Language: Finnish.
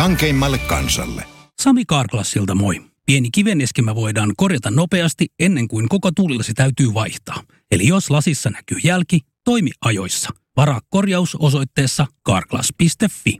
kankeimmalle kansalle. Sami Carglassilta moi. Pieni kivenneskemä voidaan korjata nopeasti ennen kuin koko tuulilasi täytyy vaihtaa. Eli jos lasissa näkyy jälki, toimi ajoissa. Varaa korjaus osoitteessa carglass.fi.